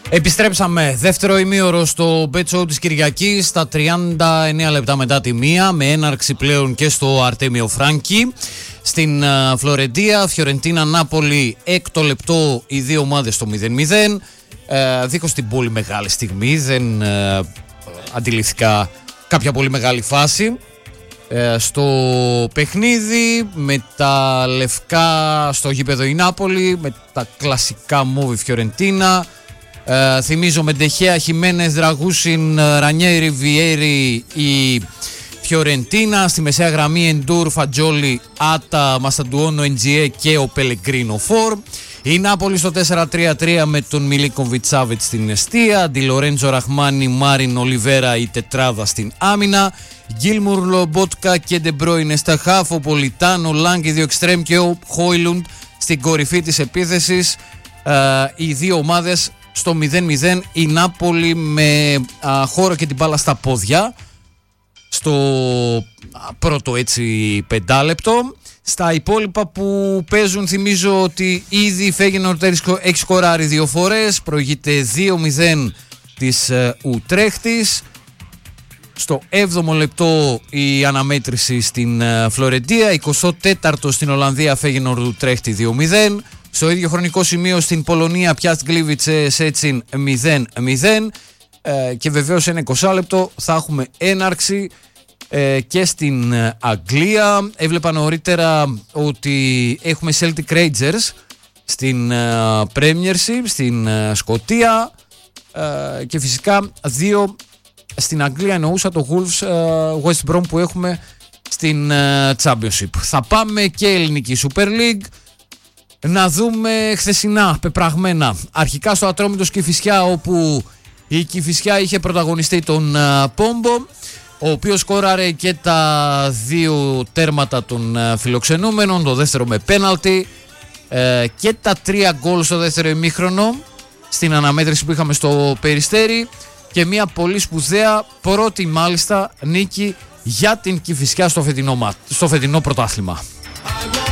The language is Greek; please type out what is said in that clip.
Επιστρέψαμε δεύτερο ημίωρο στο Bet Show της Κυριακής στα 39 λεπτά μετά τη μία, με έναρξη πλέον και στο Αρτέμιο Φράνκι. Στην Φλωρεντία, Φιωρεντίνα Νάπολη, έκτο λεπτό, οι δύο ομάδες στο 0-0. Δίχως την πολύ μεγάλη στιγμή, δεν αντιληφθήκα κάποια πολύ μεγάλη φάση στο παιχνίδι, με τα λευκά στο γήπεδο η Νάπολη, με τα κλασικά μόβι Φιωρεντίνα. Θυμίζω με Ντεχέα, Χιμένες, Δραγούσιν, Ρανιέρι, Βιέρι η Φιωρεντίνα. Στη μεσαία γραμμή Εντούρ, Φατζόλι, Άτα, Μασταντουόνο, Εντζιέ και ο Πελεγκρίνο Φορ. Η Νάπολη στο 4-3-3 με τον Μιλίκοβιτς Σάβιτς στην εστία, Ντι Λορέντζο Ραχμάνι, Μάριν Ολιβέρα η τετράδα στην άμυνα, Γκίλμουρ, Λομπότκα και Ντεμπρόινε στα χάφ, ο Πολιτάνο, Λάγκ, οι δύο εξτρέμ και ο Χόιλουντ στην κορυφή της επίθεσης. Οι δύο ομάδες στο 0-0, η Νάπολη με χώρο και την μπάλα στα πόδια στο πρώτο έτσι πεντάλεπτο. Στα υπόλοιπα που παίζουν, θυμίζω ότι ήδη η Φέγενορντ έχει σκοράρει δύο φορές, προηγείται 2-0 της Ουτρέχτης. Στο 7ο λεπτό η αναμέτρηση στην Φλωρεντία, 24ο στην Ολλανδία, Φέγενορντ Ουτρέχτη 2-0. Στο ίδιο χρονικό σημείο στην Πολωνία, Πιάστ Γκλίβιτσε Σέτσιν 0-0. Και βεβαίως ένα 20 λεπτό θα έχουμε έναρξη και στην Αγγλία. Έβλεπα νωρίτερα ότι έχουμε Celtic Rangers στην Premiership, στην Σκωτία, και φυσικά δύο στην Αγγλία, εννοούσα το Wolves West Brom που έχουμε στην Championship. Θα πάμε και ελληνική Super League. Να δούμε χθεσινά πεπραγμένα. Αρχικά στο Ατρόμητος Κηφισιά, όπου η Κηφισιά είχε πρωταγωνιστεί τον Πόμπο, ο οποίος σκόραρε και τα δύο τέρματα των φιλοξενούμενων, το δεύτερο με πέναλτι και τα 3 γκολ στο δεύτερο ημίχρονο στην αναμέτρηση που είχαμε στο Περιστέρι, και μια πολύ σπουδαία πρώτη μάλιστα νίκη για την Κηφισιά στο φετινό πρωτάθλημα.